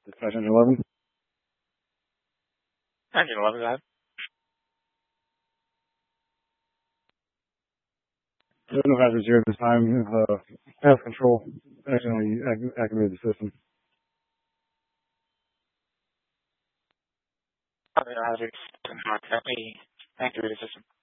Dispatch engine 11. Engine 11, go ahead. There's no hazards here at this time. Path control accidentally activated the system. No hazards. Do not activate the system.